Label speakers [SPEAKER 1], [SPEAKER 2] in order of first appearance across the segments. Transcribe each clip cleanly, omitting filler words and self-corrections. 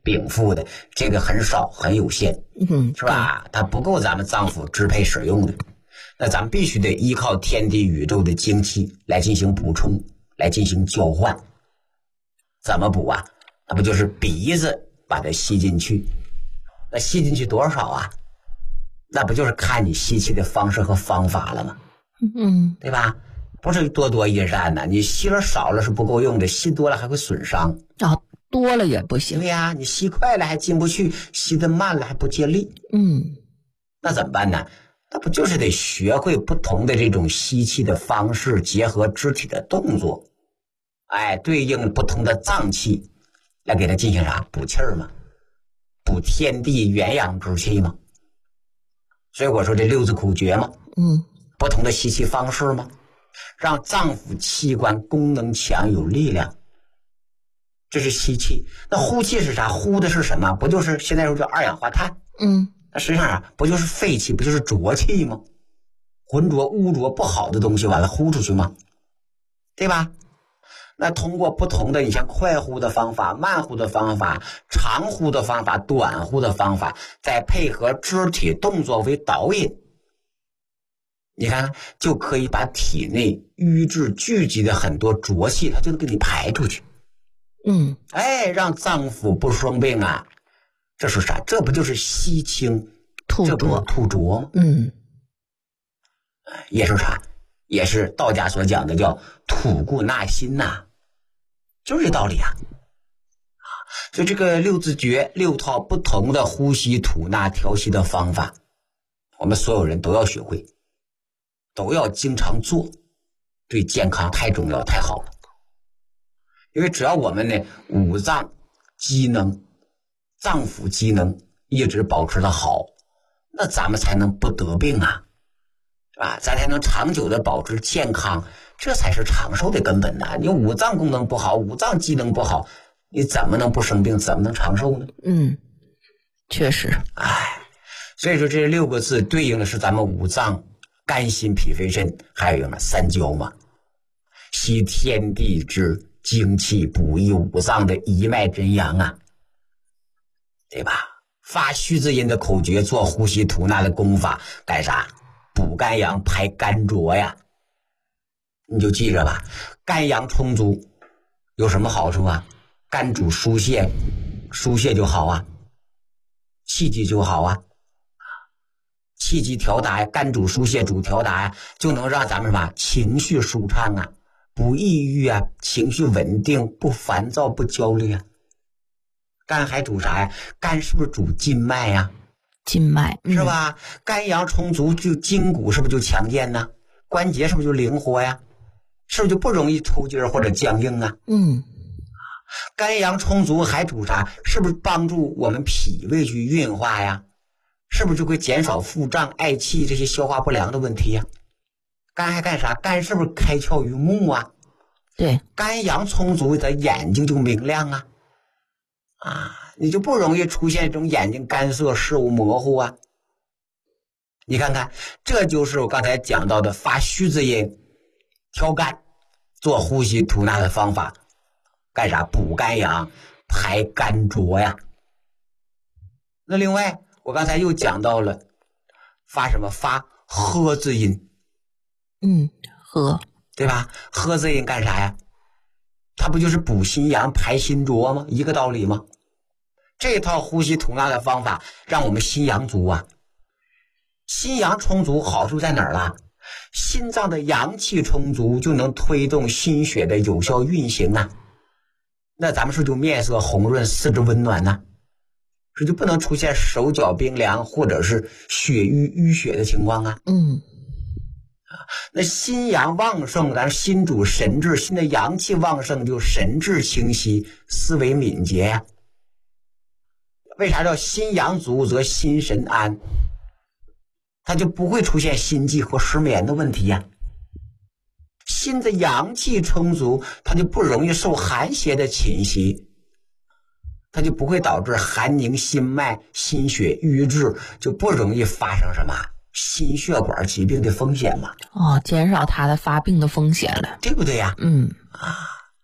[SPEAKER 1] 禀赋的，这个很少，很有限，是吧？它不够咱们脏腑支配使用的，那咱们必须得依靠天地宇宙的精气来进行补充，来进行交换。怎么补啊？那不就是鼻子把它吸进去？那吸进去多少啊？那不就是看你吸气的方式和方法了吗？对吧？不是多多益善呢，你吸了少了是不够用的，吸多了还会损伤。
[SPEAKER 2] 多了也不行。
[SPEAKER 1] 对呀，你吸快了还进不去，吸得慢了还不借力。那怎么办呢？那不就是得学会不同的这种吸气的方式，结合肢体的动作，对应不同的脏器来给它进行啥？补气儿嘛，补天地元阳之气嘛。所以我说这六字口诀嘛，不同的吸气方式嘛，让脏腑器官功能强有力量，这是吸气。那呼气是啥？呼的是什么？不就是现在说叫二氧化碳？那实际上不就是废气，不就是浊气吗？浑浊污浊不好的东西完了呼出去吗？对吧？那通过不同的，你像快呼的方法、慢呼的方法、长呼的方法、短呼的方法，再配合肢体动作为导引，你看就可以把体内瘀滞聚集的很多浊气，它就能给你排出去。让脏腑不生病啊。这是啥？这不就是吸清吐浊吗？也是啥？也是道家所讲的叫吐故纳新呐，就是这道理啊。所以这个六字诀，6套不同的呼吸吐纳调息的方法，我们所有人都要学会，都要经常做，对健康太重要太好了。因为只要我们呢五脏机能、脏腑机能一直保持的好，那咱们才能不得病啊，是吧？咱才能长久的保持健康，这才是长寿的根本呐。你五脏功能不好，五脏机能不好，你怎么能不生病，怎么能长寿呢？
[SPEAKER 2] 确实。
[SPEAKER 1] 所以说这6个字对应的是咱们五脏肝心脾肺肾，还有三焦嘛，吸天地之精气，补益五脏的一脉真阳啊，对吧？发虚字音的口诀，做呼吸吐纳的功法，干啥？补肝阳，排肝浊呀。你就记着吧，肝阳充足有什么好处啊？肝主疏泄，疏泄就好啊，气机就好啊，气机调达呀，肝主疏泄主调达呀，就能让咱们什么情绪舒畅啊，不抑郁啊，情绪稳定，不烦躁，不焦虑啊。肝还主啥呀？肝是不是主筋脉呀？
[SPEAKER 2] 筋脉
[SPEAKER 1] 是吧？肝阳充足，就筋骨是不是就强健呢？关节是不是就灵活呀？是不是就不容易抽筋或者僵硬啊？肝阳充足还主啥？是不是帮助我们脾胃去运化呀？是不是就会减少腹胀、嗳气这些消化不良的问题呀？肝还干啥？肝是不是开窍于目啊？
[SPEAKER 2] 对，
[SPEAKER 1] 肝阳充足，咱眼睛就明亮啊。你就不容易出现这种眼睛干涩、视物模糊啊。你看看，这就是我刚才讲到的发虚字音、调肝、做呼吸吐纳的方法。干啥？补肝阳，排肝浊呀。那另外，我刚才又讲到了发什么？发呵字音。
[SPEAKER 2] 呵，
[SPEAKER 1] 对吧？呵字音干啥呀？它不就是补心阳、排心浊吗？一个道理吗？这套呼吸吐纳的方法让我们心阳足啊。心阳充足好处在哪儿了？心脏的阳气充足，就能推动心血的有效运行啊。那咱们是不是就面色红润、四肢温暖呢？是就不能出现手脚冰凉或者是血瘀血的情况啊。那心阳旺盛，咱心主神志，心的阳气旺盛，就神志清晰，思维敏捷呀。为啥叫心阳足则心神安？它就不会出现心悸和失眠的问题呀。心的阳气充足，它就不容易受寒邪的侵袭，它就不会导致寒凝心脉、心血瘀滞，就不容易发生什么心血管疾病的风险嘛。
[SPEAKER 2] 减少它的发病的风险了，
[SPEAKER 1] 对不对呀？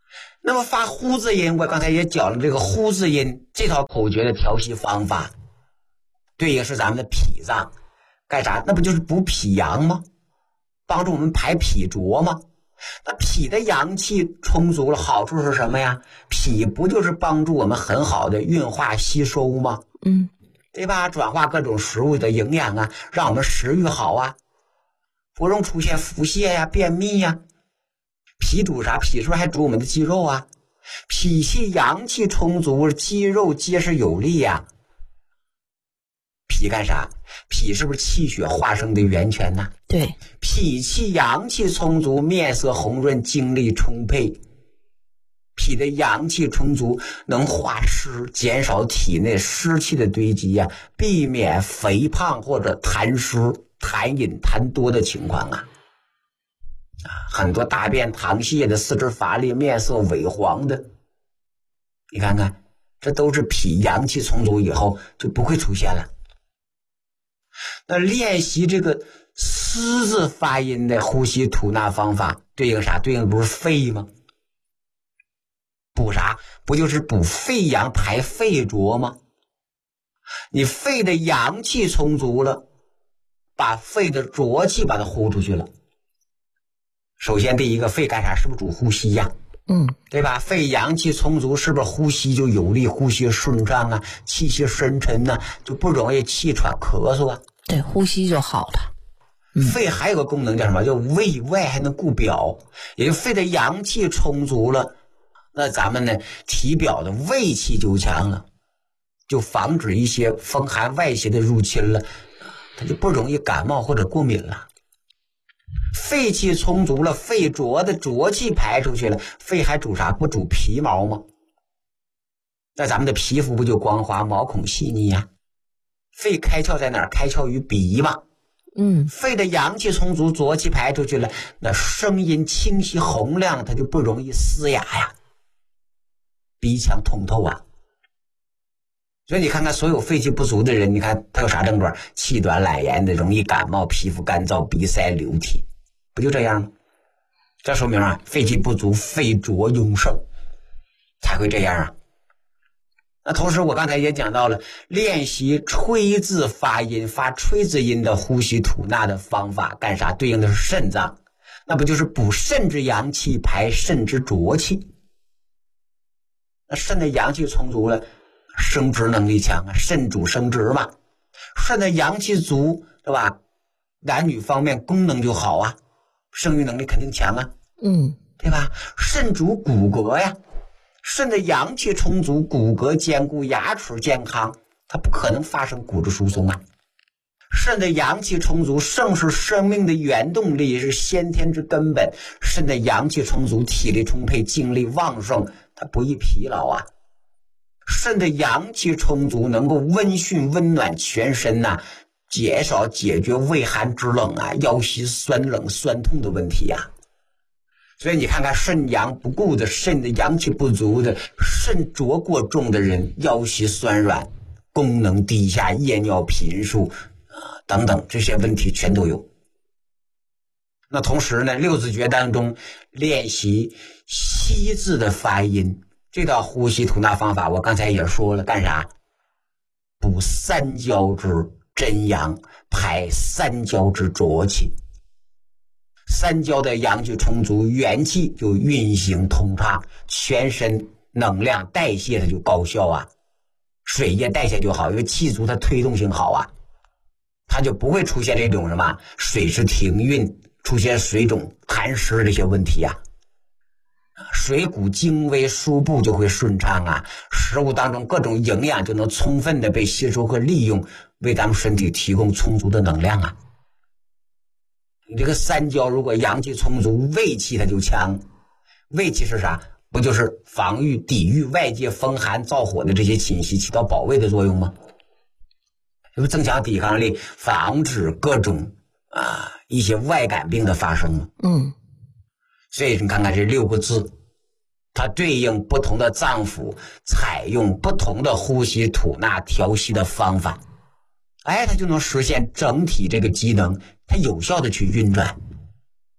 [SPEAKER 1] 那么发呼字音，我刚才也讲了这个呼字音这套口诀的调息方法，对应是咱们的脾脏，干啥？那不就是补脾阳吗？帮助我们排脾浊吗？那脾的阳气充足了，好处是什么呀？脾不就是帮助我们很好的运化吸收吗？对吧？转化各种食物的营养啊，让我们食欲好啊，不容易出现腹泻呀、便秘呀。脾主啥？脾是不是还主我们的肌肉啊？脾气阳气充足，肌肉结实有力呀。脾干啥？脾是不是气血化生的源泉呢？
[SPEAKER 2] 对，
[SPEAKER 1] 脾气阳气充足，面色红润，精力充沛。脾的阳气充足，能化湿，减少体内湿气的堆积呀，避免肥胖或者痰湿、痰饮、痰多的情况啊。很多大便溏泻的、四肢乏力、面色萎黄的，你看看，这都是脾阳气充足以后就不会出现了。那练习这个嘶字发音的呼吸吐纳方法，对应啥？对应不是肺吗？补啥？不就是补肺阳排肺浊吗？你肺的阳气充足了，把肺的浊气把它呼出去了。首先第一个，肺干啥？是不是主呼吸呀？对吧？肺阳气充足，是不是呼吸就有力，呼吸顺畅啊，气息深沉呢，就不容易气喘咳嗽啊？
[SPEAKER 2] 对，呼吸就好了。
[SPEAKER 1] 肺还有个功能叫什么？叫胃外还能固表，也就肺的阳气充足了，那咱们呢体表的胃气就强了，就防止一些风寒外邪的入侵了，它就不容易感冒或者过敏了。肺气充足了，肺浊的浊气排出去了，肺还主啥？不主皮毛吗？那咱们的皮肤不就光滑，毛孔细腻呀？肺开窍在哪儿？开窍于鼻嘛。肺的阳气充足，浊气排出去了，那声音清晰洪亮，它就不容易嘶哑呀，鼻腔通透啊。所以你看看所有肺气不足的人，你看他有啥症状？气短懒言的，容易感冒，皮肤干燥，鼻塞流涕，不就这样吗？这说明啊，肺气不足，肺浊壅盛才会这样啊。那同时我刚才也讲到了练习吹字发音，发吹字音的呼吸吐纳的方法，干啥？对应的是肾脏，那不就是补肾之阳气，排肾之浊气？那肾的阳气充足了，生殖能力强啊，肾主生殖嘛，肾的阳气足，对吧？男女方面功能就好啊，生育能力肯定强啊，对吧？肾主骨骼呀，肾的阳气充足，骨骼坚固，牙齿健康，它不可能发生骨质疏松啊。肾的阳气充足，肾是生命的原动力，是先天之根本。肾的阳气充足，体力充沛，精力旺盛，它不易疲劳啊。肾的阳气充足，能够温煦温暖全身呐，减少解决畏寒肢冷啊、腰膝酸冷酸痛的问题呀。所以你看看肾阳不顾的、肾的阳气不足的、肾浊过重的人，腰膝酸软、功能低下、夜尿频数等等，这些问题全都有。那同时呢，六字诀当中练习吸字的发音，这道呼吸吐纳方法我刚才也说了，干啥？补三焦之真阳，排三焦之浊气。三焦的阳气充足，元气就运行通畅，全身能量代谢它就高效啊，水液代谢就好，因为气足它推动性好啊，它就不会出现这种什么水湿停运，出现水肿痰湿这些问题啊。水谷精微，输布就会顺畅啊，食物当中各种营养就能充分的被吸收和利用，为咱们身体提供充足的能量啊。你这个三焦如果阳气充足，胃气它就强。胃气是啥？不就是防御抵御外界风寒燥火的这些侵袭，起到保卫的作用吗？就是增强抵抗力，防止各种一些外感病的发生吗？所以你看看这六个字，它对应不同的脏腑，采用不同的呼吸吐纳调息的方法，它就能实现整体这个机能它有效的去运转。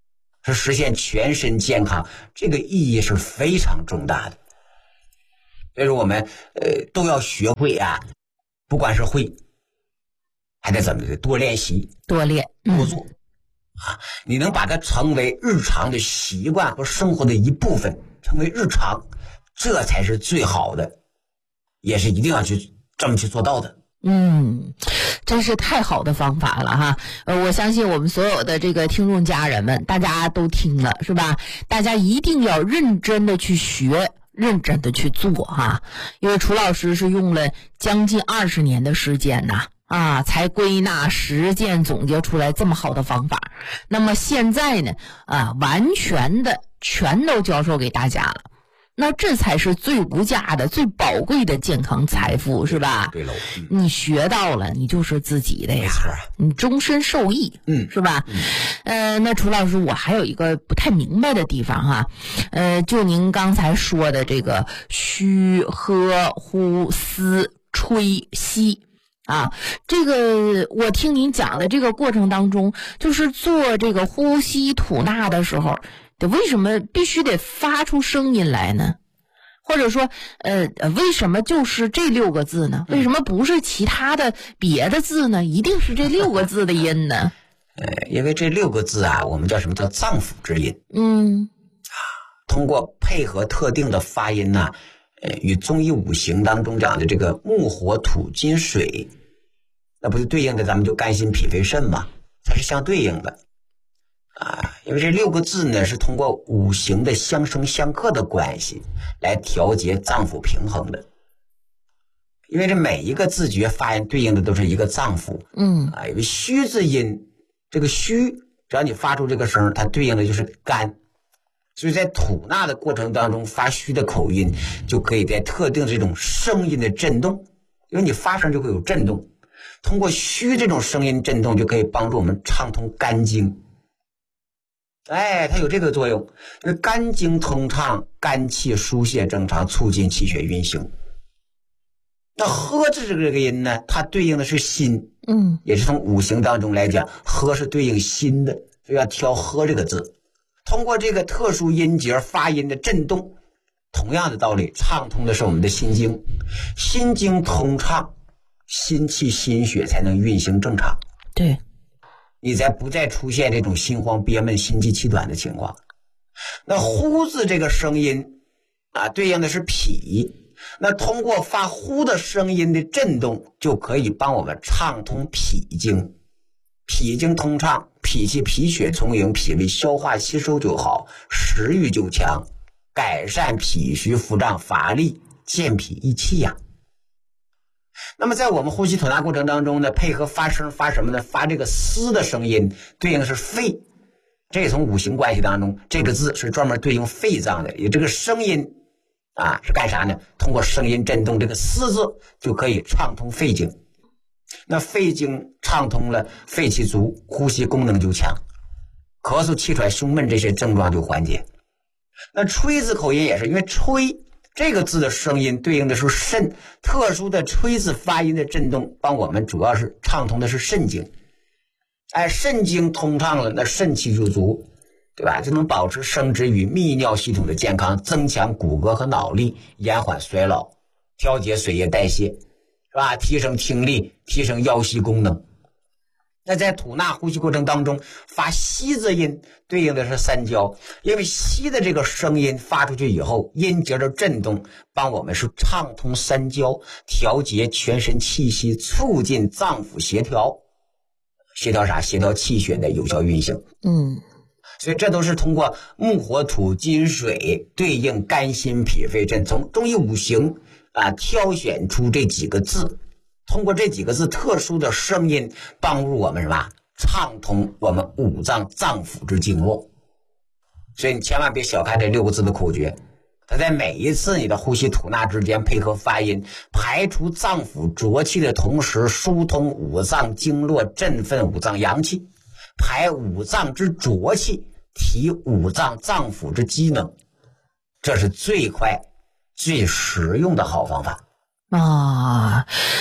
[SPEAKER 1] 是实现全身健康，这个意义是非常重大的。所以说我们都要学会啊，不管是会，还得怎么的多练习、
[SPEAKER 2] 多练、
[SPEAKER 1] 多做啊，你能把它成为日常的习惯和生活的一部分，成为日常，这才是最好的，也是一定要去这么去做到的。
[SPEAKER 2] 真是太好的方法了哈！我相信我们所有的这个听众家人们，大家都听了是吧？大家一定要认真的去学，认真的去做哈！因为楚老师是用了将近20年的时间呐，才归纳实践总结出来这么好的方法。那么现在呢，完全的全都教授给大家了。那这才是最无价的、最宝贵的健康财富，是吧？
[SPEAKER 1] 对喽，
[SPEAKER 2] 你学到了，你就是自己的呀，
[SPEAKER 1] 没错，
[SPEAKER 2] 你终身受益，是吧？那楚老师，我还有一个不太明白的地方哈，就您刚才说的这个虚、喝、呼、吸、吹、吸。这个我听您讲的这个过程当中，就是做这个呼吸吐纳的时候，为什么必须得发出声音来呢？或者说为什么就是这6个字呢？为什么不是其他的别的字呢？一定是这6个字的音呢？
[SPEAKER 1] 因为这6个字啊，我们叫什么叫脏腑之音。通过配合特定的发音呢，与中医五行当中讲的这个木火土金水，那不是对应的咱们就肝心脾肺肾嘛，它是相对应的因为这6个字呢是通过五行的相生相克的关系来调节脏腑平衡的。因为这每一个字诀发音对应的都是一个脏腑。因为虚字音，这个虚只要你发出这个声，它对应的就是肝。所以在吐纳的过程当中，发虚的口音就可以在特定这种声音的震动，因为你发声就会有震动，通过虚这种声音震动就可以帮助我们畅通肝经。它有这个作用，肝经通畅，肝气疏泄正常，促进气血运行。那喝字这个音呢，它对应的是心，也是从五行当中来讲，喝是对应心的，所以要挑喝这个字。通过这个特殊音节发音的震动，同样的道理，畅通的是我们的心经，心经通畅，心气心血才能运行正常。
[SPEAKER 2] 对，
[SPEAKER 1] 你才不再出现这种心慌憋闷、心悸气短的情况。那呼字这个声音对应的是脾，那通过发呼的声音的震动，就可以帮我们畅通脾经。脾经通畅，脾气脾血充盈，脾胃消化吸收就好，食欲就强，改善脾虚腹胀乏力，健脾益气呀。那么在我们呼吸吐纳过程当中呢，配合发声发什么呢？发这个嘶的声音，对应的是肺。这从五行关系当中，这个字是专门对应肺脏的，也这个声音是干啥呢？通过声音震动这个嘶字，就可以畅通肺经。那肺经畅通了，肺气足，呼吸功能就强，咳嗽气喘胸闷这些症状就缓解。那吹字口音也是，因为吹这个字的声音对应的是肾，特殊的吹字发音的震动帮我们主要是畅通的是肾经。肾经通畅了，那肾气就足，对吧？就能保持生殖与泌尿系统的健康，增强骨骼和脑力，延缓衰老，调节水液代谢，是吧？提升听力，提升腰膝功能。那在吐纳呼吸过程当中，发吸字音对应的是三焦，因为吸的这个声音发出去以后，音节的震动帮我们是畅通三焦，调节全身气息，促进脏腑协调。协调啥？协调气血的有效运行。所以这都是通过木火土金水对应肝心脾肺肾，从中医五行挑选出这几个字，通过这几个字特殊的声音帮助我们什么？畅通我们五脏脏腑之经络。所以你千万别小看这6个字的口诀，它在每一次你的呼吸吐纳之间配合发音，排除脏腑浊气的同时，疏通五脏经络，振奋五脏阳气，排五脏之浊气，提五脏脏腑之机能，这是最快最实用的好方法。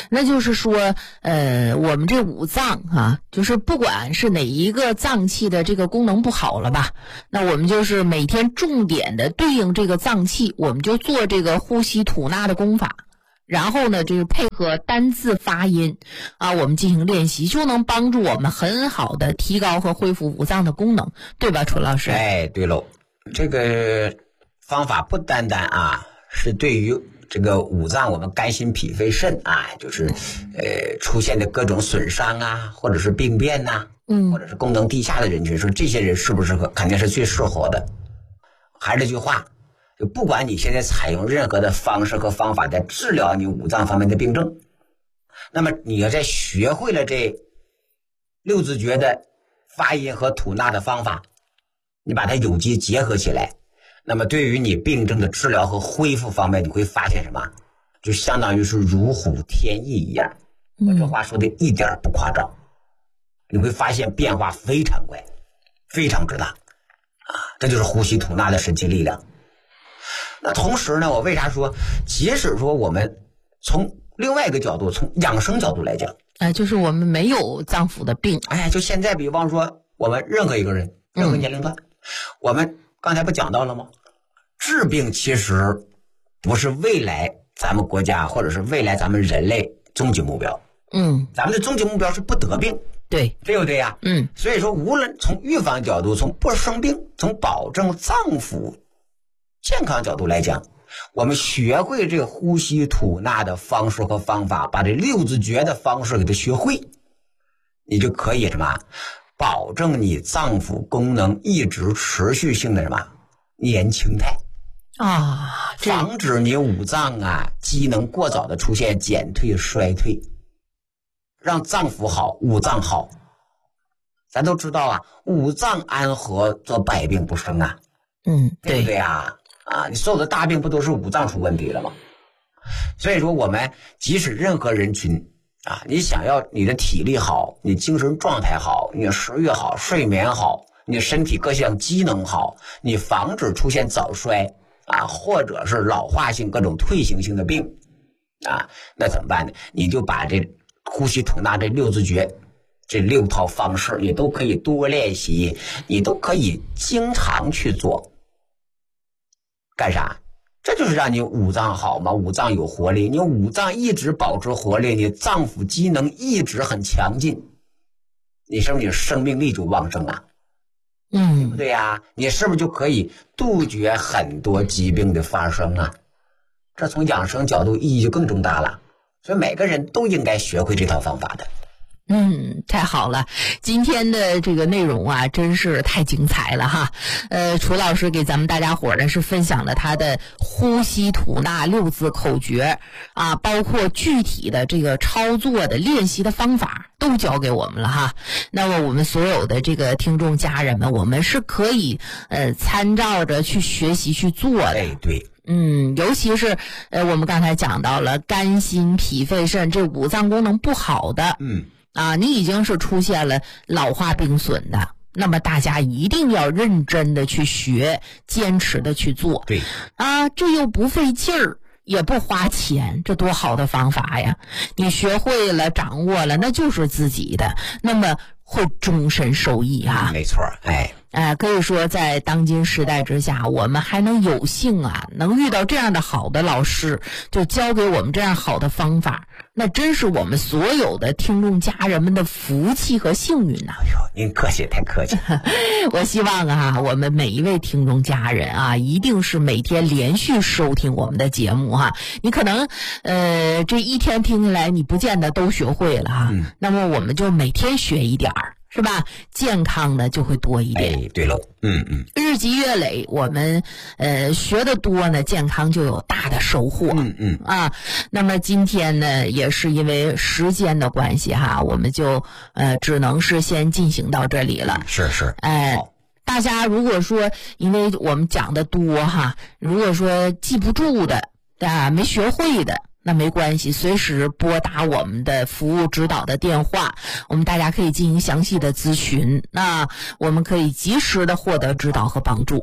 [SPEAKER 2] 那就是说我们这五脏啊，就是不管是哪一个脏器的这个功能不好了吧，那我们就是每天重点的对应这个脏器，我们就做这个呼吸吐纳的功法，然后呢就是配合单字发音啊，我们进行练习，就能帮助我们很好的提高和恢复五脏的功能，对吧，楚老师？
[SPEAKER 1] 哎，对喽，这个方法不单单是对于这个五脏，我们肝心脾肺肾就是出现的各种损伤或者是病变或者是功能低下的人群，说这些人适不适合，肯定是最适合的。还是这句话，就不管你现在采用任何的方式和方法在治疗你五脏方面的病症，那么你要在学会了这六字诀的发音和吐纳的方法，你把它有机结合起来，那么对于你病症的治疗和恢复方面，你会发现什么？就相当于是如虎添翼一样。我这话说的一点不夸张，你会发现变化非常快，非常之大这就是呼吸吐纳的神奇力量。那同时呢，我为啥说，即使说我们从另外一个角度，从养生角度来讲，
[SPEAKER 2] 就是我们没有脏腑的病，
[SPEAKER 1] 就现在比方说我们任何一个人，任何年龄段，我们刚才不讲到了吗？治病其实不是未来咱们国家或者是未来咱们人类终极目标。咱们的终极目标是不得病，对不对呀？所以说无论从预防角度，从不生病，从保证脏腑健康角度来讲，我们学会这个呼吸吐纳的方式和方法，把这六字诀的方式给它学会，你就可以什么？保证你脏腑功能一直持续性的什么年轻态防止你五脏机能过早的出现减退衰退，让脏腑好，五脏好。咱都知道五脏安和则百病不生对不对你所有的大病不都是五脏出问题了吗？所以说我们即使任何人群你想要你的体力好，你精神状态好，你食欲好，睡眠好，你身体各项机能好，你防止出现早衰或者是老化性各种退行性的病那怎么办呢？你就把这呼吸吐纳这六字诀这六套方式你都可以多练习，你都可以经常去做。干啥？这就是让你五脏好嘛，五脏有活力，你五脏一直保持活力，你脏腑机能一直很强劲，你是不是你生命力就旺盛对不对你是不是就可以杜绝很多疾病的发生这从养生角度意义就更重大了，所以每个人都应该学会这套方法的。
[SPEAKER 2] 太好了，今天的这个内容真是太精彩了哈。楚老师给咱们大家伙呢是分享了他的呼吸吐纳六字口诀包括具体的这个操作的练习的方法都教给我们了哈。那么我们所有的这个听众家人们，我们是可以参照着去学习去做的。
[SPEAKER 1] 对。
[SPEAKER 2] 尤其是我们刚才讲到了肝心脾肺肾这五脏功能不好的你已经是出现了老化病损的，那么大家一定要认真的去学，坚持的去做。
[SPEAKER 1] 对
[SPEAKER 2] 这又不费劲儿，也不花钱，这多好的方法呀！你学会了，掌握了，那就是自己的，那么会终身受益
[SPEAKER 1] 没错，
[SPEAKER 2] 可以说在当今时代之下，我们还能有幸能遇到这样的好的老师，就教给我们这样好的方法，那真是我们所有的听众家人们的福气和幸运
[SPEAKER 1] 您客气，太客气。
[SPEAKER 2] 我希望我们每一位听众家人一定是每天连续收听我们的节目你可能这一天听下来，你不见得都学会了那么我们就每天学一点儿，是吧？健康的就会多一点。
[SPEAKER 1] 对了，
[SPEAKER 2] 日积月累，我们学的多呢，健康就有大的收获。那么今天呢，也是因为时间的关系我们就只能是先进行到这里了。
[SPEAKER 1] 是。
[SPEAKER 2] 大家如果说因为我们讲的多如果说记不住的没学会的，那没关系，随时拨打我们的服务指导的电话，我们大家可以进行详细的咨询，那我们可以及时的获得指导和帮助。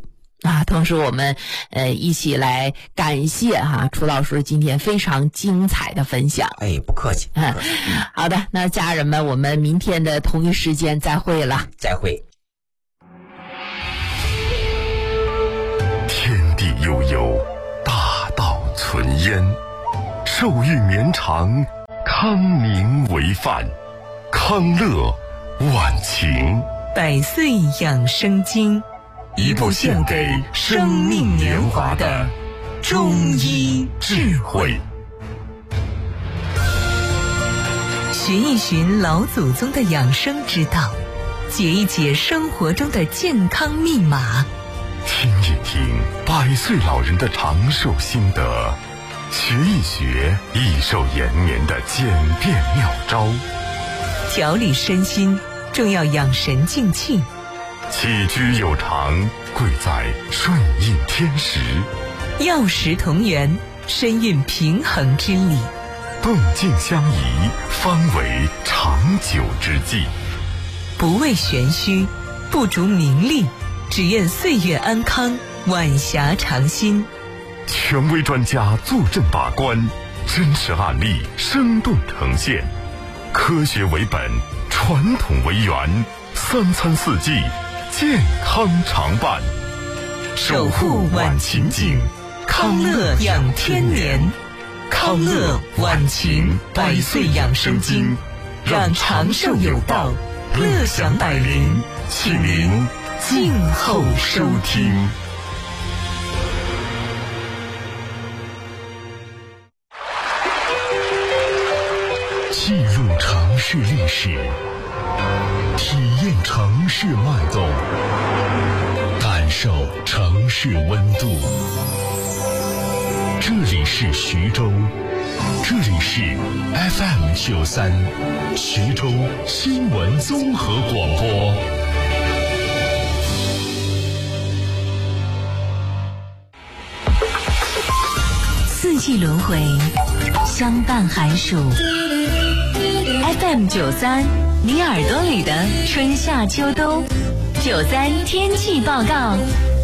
[SPEAKER 2] 同时我们一起来感谢楚老师今天非常精彩的分享。
[SPEAKER 1] 不客气。
[SPEAKER 2] 好的，那家人们，我们明天的同一时间再会了。
[SPEAKER 1] 再会。
[SPEAKER 3] 天地悠悠，大道存焉，寿欲绵长，康宁为范，康乐晚晴。
[SPEAKER 4] 100岁养生经，一部献给生命年华的中医智慧。寻一寻老祖宗的养生之道，解一解生活中的健康密码，
[SPEAKER 3] 听一听100岁老人的长寿心得，学一学益寿延年的简便妙招。
[SPEAKER 4] 调理身心，正要养神静气。
[SPEAKER 3] 起居有常，贵在顺应天时。
[SPEAKER 4] 药食同源，身运平衡之理。
[SPEAKER 3] 动静相宜，方为长久之计。
[SPEAKER 4] 不为玄虚，不逐名利，只愿岁月安康，晚霞长新。
[SPEAKER 3] 权威专家坐镇把关，真实案例生动呈现，科学为本，传统为源，3餐4季，健康常伴。
[SPEAKER 4] 守护晚晴景，康乐养天年。康乐晚晴100岁养生经，让长寿有道，乐享百龄，请您静候收听。
[SPEAKER 3] 记录城市历史，体验城市脉动，感受城市温度。这里是徐州，这里是 FM93 徐州新闻综合广播。
[SPEAKER 4] 四季轮回，相伴寒暑。FM93，你耳朵里的春夏秋冬。93天气报告。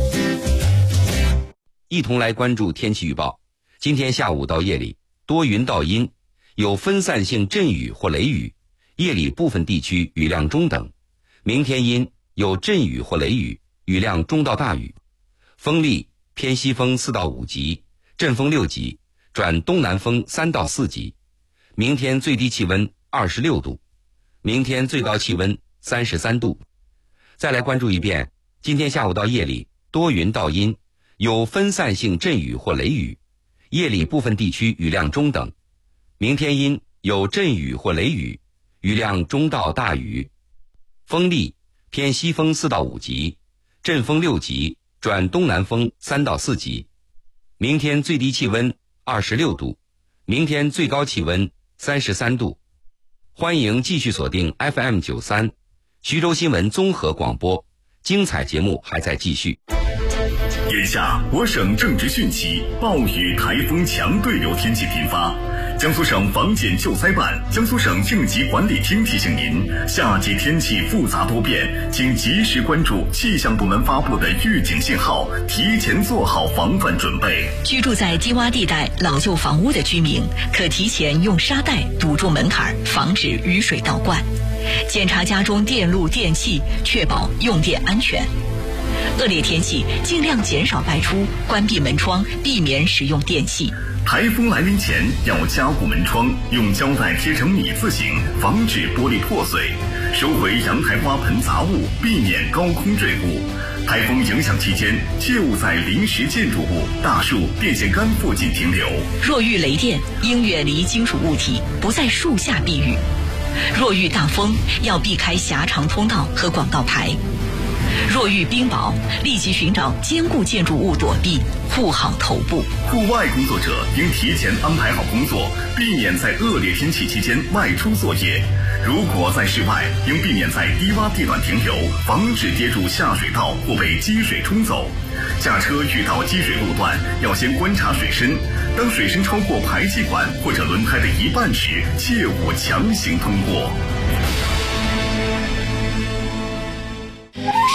[SPEAKER 5] 一同来关注天气预报。今天下午到夜里多云到阴，有分散性阵雨或雷雨，夜里部分地区雨量中等。明天阴，有阵雨或雷雨，雨量中到大雨。风力偏西风4到5级，阵风6级，转东南风3到4级。明天最低气温26度，明天最高气温33度。再来关注一遍，今天下午到夜里多云到阴，有分散性阵雨或雷雨，夜里部分地区雨量中等。明天阴，有阵雨或雷雨，雨量中到大雨。风力偏西风4到5级，阵风6级，转东南风3到4级。明天最低气温26度，明天最高气温33度。欢迎继续锁定 FM93 徐州新闻综合广播，精彩节目还在继续。
[SPEAKER 6] 眼下我省正值汛期，暴雨、台风强对流天气频发。江苏省防检救灾办、江苏省应急管理厅提醒您，夏季天气复杂多变，请及时关注气象部门发布的预警信号，提前做好防范准备。
[SPEAKER 7] 居住在低洼地带、老旧房屋的居民，可提前用沙袋堵住门槛，防止雨水倒灌。检查家中电路电器，确保用电安全。恶劣天气，尽量减少外出，关闭门窗，避免使用电器。
[SPEAKER 6] 台风来临前要加固门窗，用胶带贴成米字形，防止玻璃破碎。收回阳台花盆杂物，避免高空坠物。台风影响期间，切勿在临时建筑物、大树、电线杆附近停留。
[SPEAKER 7] 若遇雷电，应远离金属物体，不在树下避雨。若遇大风，要避开狭长通道和广告牌。若遇冰雹，立即寻找坚固建筑物躲避，护好头部。
[SPEAKER 6] 户外工作者应提前安排好工作，避免在恶劣天气期间外出作业。如果在室外，应避免在低洼地段停留，防止跌入下水道或被积水冲走。驾车遇到积水路段，要先观察水深，当水深超过排气管或者轮胎的一半时，切勿强行通过。
[SPEAKER 7] 暑假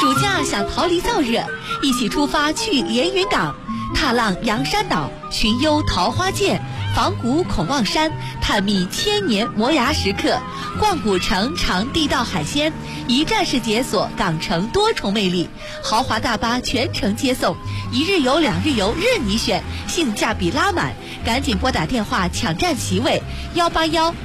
[SPEAKER 8] 想逃离燥热，一起出发去连云港，踏浪阳山岛，寻幽桃花涧，访古孔望山，探秘千年磨牙石刻，逛古城尝地道海鲜，一站式解锁港城多重魅力，豪华大巴全程接送，1日游、2日游任你选，性价比拉满，赶紧拨打电话抢占席位，181